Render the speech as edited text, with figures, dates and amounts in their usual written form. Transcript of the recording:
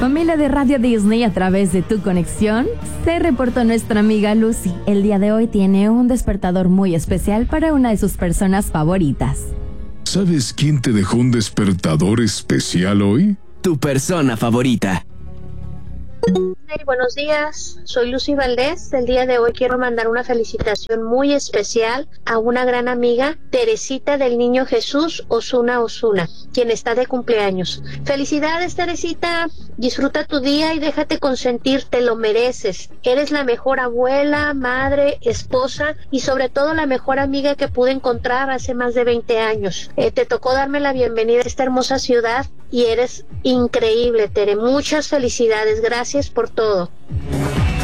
Familia de Radio Disney, a través de tu conexión, se reportó nuestra amiga Lucy. El día de hoy tiene un despertador muy especial para una de sus personas favoritas. ¿Sabes quién te dejó un despertador especial hoy? Tu persona favorita. Hey, buenos días, soy Lucy Valdés. El día de hoy quiero mandar una felicitación muy especial a una gran amiga, Teresita del Niño Jesús Osuna, quien está de cumpleaños. Felicidades, Teresita, disfruta tu día y déjate consentir, te lo mereces. Eres la mejor abuela, madre, esposa y sobre todo la mejor amiga que pude encontrar hace más de 20 años. Te tocó darme la bienvenida a esta hermosa ciudad y eres increíble, Tere. Muchas felicidades, gracias por todo.